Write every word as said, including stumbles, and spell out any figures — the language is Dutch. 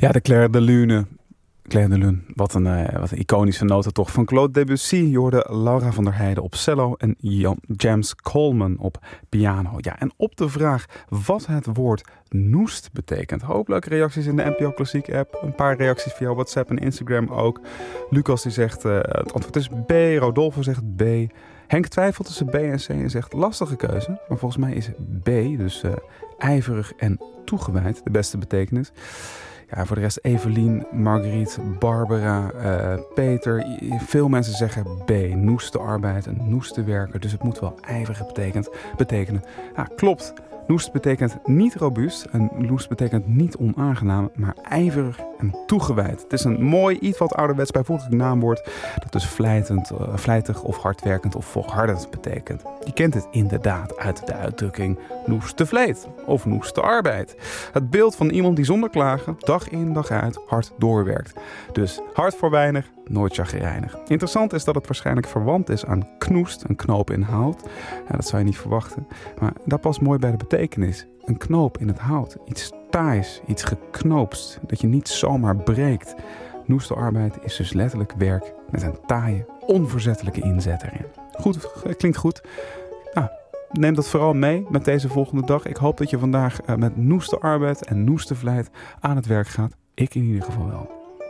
Ja, de Clair de Lune. Clair de Lune, wat een, uh, wat een iconische notentocht van Claude Debussy. Je hoorde Laura van der Heijden op cello en Jan, James Coleman op piano. Ja, en op de vraag wat het woord noest betekent. Hoop leuke reacties in de N P O Klassiek app. Een paar reacties via WhatsApp en Instagram ook. Lucas die zegt uh, het antwoord is B. Rodolfo zegt B. Henk twijfelt tussen B en C en zegt lastige keuze. Maar volgens mij is B, dus uh, ijverig en toegewijd, de beste betekenis. Ja, voor de rest Evelien, Marguerite, Barbara, uh, Peter. Veel mensen zeggen B, noeste arbeid en noeste werken. Dus het moet wel ijverig betekent, betekenen. Ja, klopt. Noest betekent niet robuust en noest betekent niet onaangenaam, maar ijverig en toegewijd. Het is een mooi, iets wat ouderwets bijvoeglijk naamwoord dat dus vlijtend, uh, vlijtig of hardwerkend of volhardend betekent. Je kent het inderdaad uit de uitdrukking noest te vleet of noest te arbeid. Het beeld van iemand die zonder klagen dag in dag uit hard doorwerkt. Dus hard voor weinig, nooit chagrijnig. Interessant is dat het waarschijnlijk verwant is aan knoest, een knoop in hout. Ja, dat zou je niet verwachten. Maar dat past mooi bij de betekenis. Een knoop in het hout. Iets taais, iets geknoopst. Dat je niet zomaar breekt. Noeste arbeid is dus letterlijk werk met een taaie, onverzettelijke inzet erin. Goed, klinkt goed. Nou, neem dat vooral mee met deze volgende dag. Ik hoop dat je vandaag met noeste arbeid en noeste vlijt aan het werk gaat. Ik in ieder geval wel.